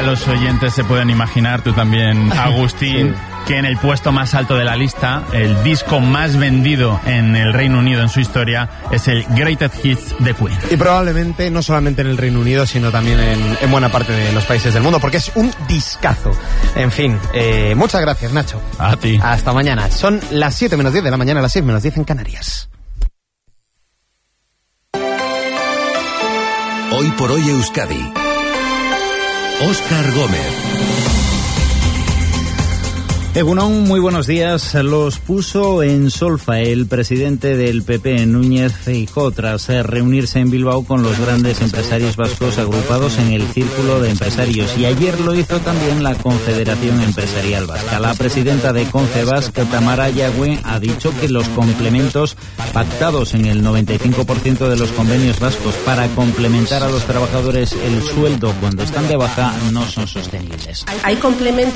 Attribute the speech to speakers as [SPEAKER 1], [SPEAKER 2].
[SPEAKER 1] los oyentes se pueden imaginar, tú también, Agustín, que en el puesto más alto de la lista, el disco más vendido en el Reino Unido en su historia, es el Greatest Hits de Queen.
[SPEAKER 2] Y probablemente no solamente en el Reino Unido, sino también en buena parte de los países del mundo, porque es un discazo. En fin, muchas gracias, Nacho.
[SPEAKER 1] A ti.
[SPEAKER 2] Hasta mañana. Son las 7 menos 10 de la mañana, las 6 menos 10 en Canarias.
[SPEAKER 3] Hoy por hoy Euskadi. Óscar Gómez.
[SPEAKER 4] Egunon, muy buenos días. Los puso en solfa el presidente del PP, Núñez Feijóo, tras reunirse en Bilbao con los grandes empresarios vascos agrupados en el Círculo de Empresarios. Y ayer lo hizo también la Confederación Empresarial Vasca. La presidenta de Confebask, Tamara Yagüe, ha dicho que los complementos pactados en el 95% de los convenios vascos para complementar a los trabajadores el sueldo cuando están de baja no son sostenibles.
[SPEAKER 5] Hay complementos